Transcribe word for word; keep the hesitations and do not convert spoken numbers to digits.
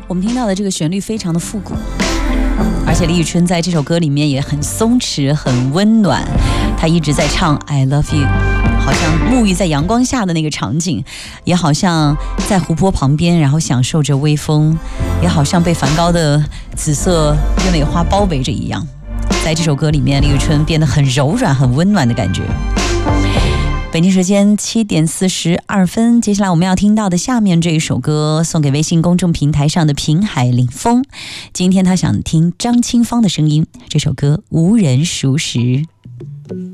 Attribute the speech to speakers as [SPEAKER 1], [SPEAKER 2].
[SPEAKER 1] 我们听到的这个旋律非常的复古，而且李宇春在这首歌里面也很松弛很温暖，她一直在唱 I love you， 好像沐浴在阳光下的那个场景，也好像在湖泊旁边然后享受着微风，也好像被梵高的紫色鸢尾花包围着一样。在这首歌里面，李宇春变得很柔软很温暖的感觉。北京时间七点四十二分，接下来我们要听到的下面这一首歌，送给微信公众平台上的平海林峰。今天他想听张清芳的声音，这首歌无人熟识。